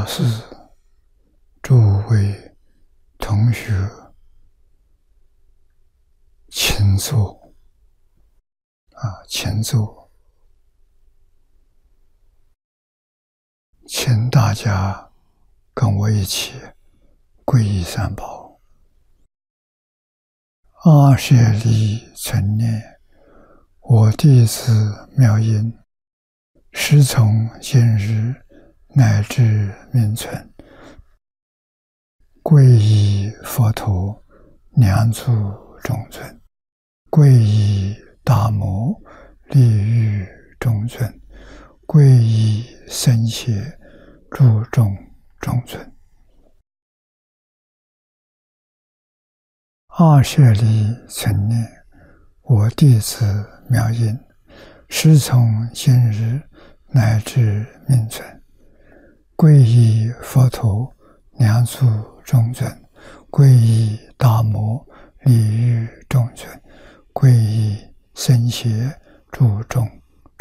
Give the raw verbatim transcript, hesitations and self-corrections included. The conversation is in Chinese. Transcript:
法师、诸位同学，请坐啊，请坐，请大家跟我一起皈依三宝。阿舍利存念，我弟子妙音，时从今日乃至命存，皈依佛陀，两足中尊；皈依大摩，利欲中尊；皈依僧伽，注重中尊。阿舍利存念，我弟子妙音，时从今日乃至命存，皈依佛陀，两足中尊；皈依大摩，利欲中尊；皈依僧伽，注重